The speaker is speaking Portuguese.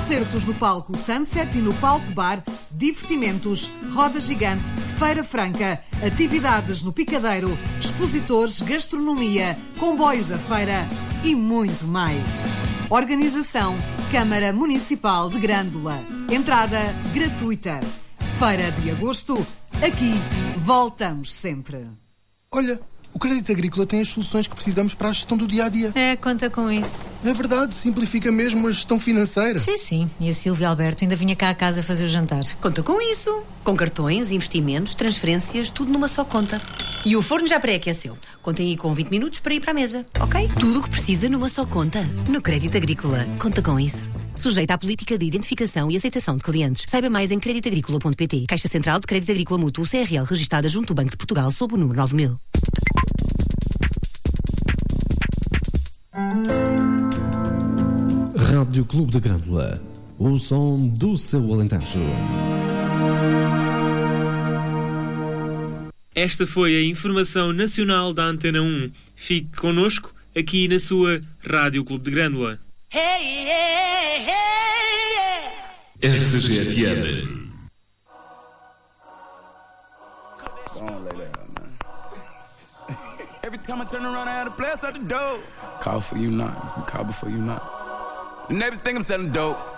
Concertos no palco Sunset e no palco bar, divertimentos, roda gigante, feira franca, atividades no picadeiro, expositores, gastronomia, comboio da feira e muito mais. Organização Câmara Municipal de Grândola. Entrada gratuita. Feira de agosto. Aqui voltamos sempre. Olha, o Crédito Agrícola tem as soluções que precisamos para a gestão do dia-a-dia. Conta com isso. É verdade, simplifica mesmo a gestão financeira. Sim. E a Silvia Alberto ainda vinha cá a casa fazer o jantar. Conta com isso. Com cartões, investimentos, transferências, tudo numa só conta. E o forno já pré-aqueceu. Contem aí com 20 minutos para ir para a mesa, ok? Tudo o que precisa numa só conta. No Crédito Agrícola. Conta com isso. Sujeita à política de identificação e aceitação de clientes. Saiba mais em creditagricola.pt. Caixa Central de Crédito Agrícola Mútuo CRL, registada junto ao Banco de Portugal sob o número 9000. Rádio Clube de Grândola, o som do seu Alentejo. Esta foi a informação nacional da Antena 1. Fique connosco aqui na sua Rádio Clube de Grândola. RCG-FM. Every time I turn around, I had a blast out the door. Call for you not, call before you not. The neighbors think I'm selling dope.